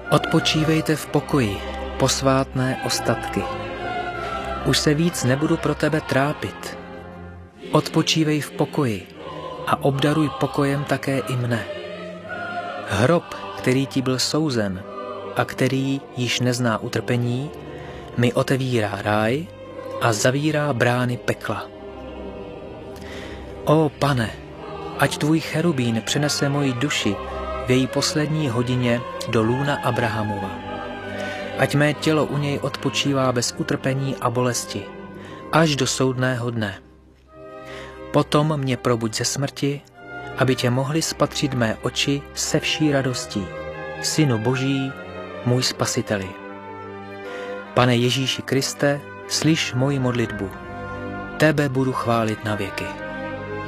Odpočívejte v pokoji, posvátné ostatky. Už se víc nebudu pro tebe trápit. Odpočívej v pokoji a obdaruj pokojem také i mne. Hrob, který ti byl souzen a který již nezná utrpení, mi otevírá ráj a zavírá brány pekla. Ó Pane, ať tvůj cherubín přenese moji duši v její poslední hodině do lůna Abrahamova. Ať mé tělo u něj odpočívá bez utrpení a bolesti, až do soudného dne. Potom mě probuď ze smrti, aby tě mohly spatřit mé oči se vší radostí, Synu Boží, můj Spasiteli. Pane Ježíši Kriste, slyš moji modlitbu. Tebe budu chválit na věky.